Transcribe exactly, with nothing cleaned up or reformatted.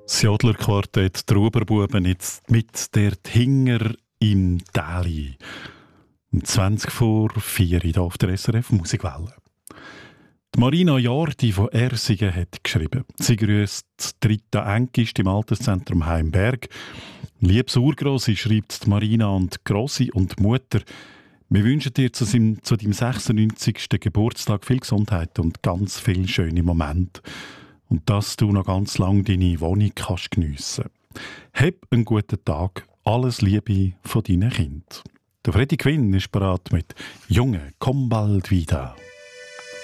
Das Jodler-Quartett «Trauberbuben» jetzt mit der Hinger im Täli. Um zwanzig vor vier hier auf der S R F Musikwelle. Die Marina Jordi von Ersingen hat geschrieben. Sie grüßt Rita Enkist im Alterszentrum Heimberg. Liebes Urgrossi, schreibt die Marina und Grossi und die Mutter. Wir wünschen dir zu deinem, zu deinem sechsundneunzigsten Geburtstag viel Gesundheit und ganz viele schöne Momente. Und dass du noch ganz lange deine Wohnung kannst geniessen. Hab einen guten Tag. Alles Liebe von deinen Kindern. Der Freddy Quinn ist bereit mit «Junge, komm bald wieder».